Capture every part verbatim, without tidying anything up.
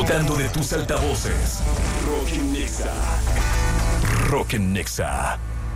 Explotando de tus altavoces. Rock en Nexa. Rock en Nexa.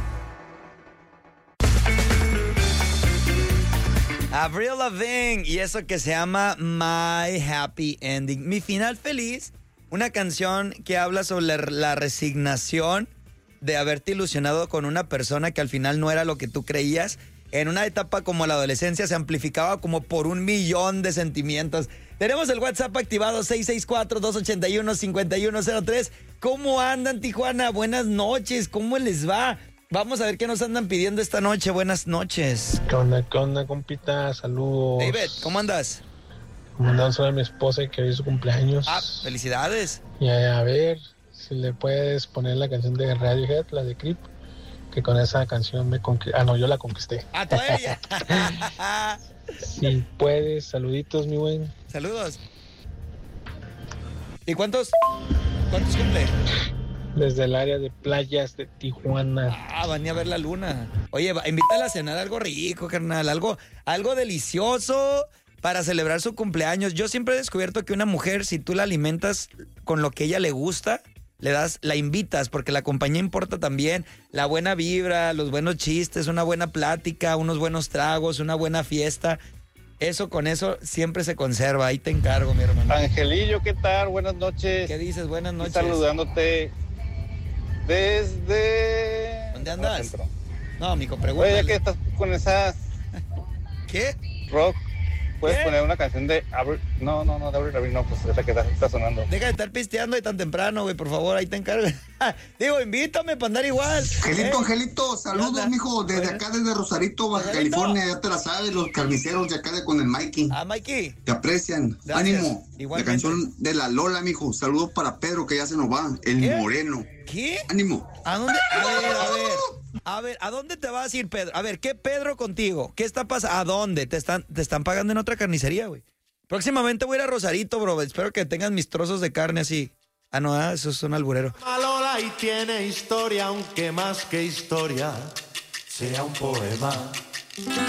Avril Lavigne y eso que se llama My Happy Ending. Mi final feliz. Una canción que habla sobre la, la resignación de haberte ilusionado con una persona que al final no era lo que tú creías. En una etapa como la adolescencia se amplificaba como por un millón de sentimientos. Tenemos el WhatsApp activado seis seis cuatro, dos ocho uno, cinco uno cero tres. ¿Cómo andan, Tijuana? Buenas noches. ¿Cómo les va? Vamos a ver qué nos andan pidiendo esta noche. Buenas noches. ¿Qué onda, qué onda, compita? Saludos. David, ¿cómo andas? Mandándole a mi esposa que hoy es su cumpleaños. Ah, felicidades. Y a, a ver si le puedes poner la canción de Radiohead, la de Creep, que con esa canción me conquisté. Ah, no, yo la conquisté. ¡A tu ella! Si puedes, saluditos, mi buen. Saludos. ¿Y cuántos? ¿Cuántos cumple? Desde el área de playas de Tijuana. Ah, van a ver la luna. Oye, va, invítala a cenar algo rico, carnal. Algo, algo delicioso para celebrar su cumpleaños. Yo siempre he descubierto que una mujer, si tú la alimentas con lo que ella le gusta, le das, la invitas, porque la compañía importa también. La buena vibra, los buenos chistes, una buena plática, unos buenos tragos, una buena fiesta. Eso con eso siempre se conserva. Ahí te encargo, mi hermano. Angelillo, ¿qué tal? Buenas noches. ¿Qué dices? Buenas noches. Saludándote desde... ¿Dónde andas? No, mijo, pregúntale. Oye, ya que estás con esas... ¿Qué? Rock, ¿puedes ¿Qué? poner una canción de Avril? No, no, no, de Avril Lavigne, no, pues es la que está, está sonando. Deja de estar pisteando ahí tan temprano, güey, por favor, ahí te encargo. Digo, invítame para andar igual. Angelito, ¿Eh? Angelito, saludos, Anda. mijo, desde Bueno. acá, desde Rosarito, Baja Angelito. California, ya te la sabes, los carniceros de acá de con el Mikey. Ah, Mikey. Te aprecian. Gracias. Ánimo. Igualmente. La canción de la Lola, mijo. Saludos para Pedro, que ya se nos va. El ¿Qué? moreno. ¿Qué? Ánimo. ¿A dónde? A ver, a ver. A ver, ¿a dónde te vas a ir, Pedro? A ver, ¿qué Pedro contigo? ¿Qué está pasando? ¿A dónde? Te están, te están pagando en otra carnicería, güey. Próximamente voy a ir a Rosarito, bro. Espero que tengan mis trozos de carne así. Ah, no, ah, eso es un alburero. Lola y tiene historia, aunque más que historia sea un poema.